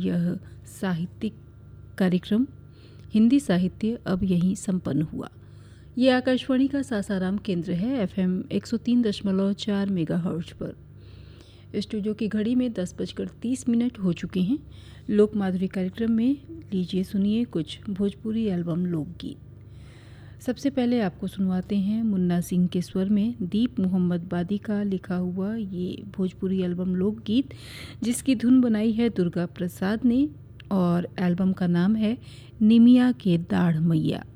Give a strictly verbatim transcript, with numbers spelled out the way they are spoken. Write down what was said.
यह साहित्यिक कार्यक्रम हिंदी साहित्य अब यहीं संपन्न हुआ। ये आकाशवाणी का सासाराम केंद्र है, एफएम एक सौ तीन दशमलव चार मेगाहर्ट्ज पर। स्टूडियो की घड़ी में दस बजकर तीस मिनट हो चुके हैं। लोक माधुरी कार्यक्रम में लीजिए सुनिए कुछ भोजपुरी एल्बम लोकगीत। सबसे पहले आपको सुनवाते हैं मुन्ना सिंह के स्वर में दीप मोहम्मद बादी का लिखा हुआ ये भोजपुरी एल्बम लोकगीत, जिसकी धुन बनाई है दुर्गा प्रसाद ने और एल्बम का नाम है निमिया के दाढ़ मैया।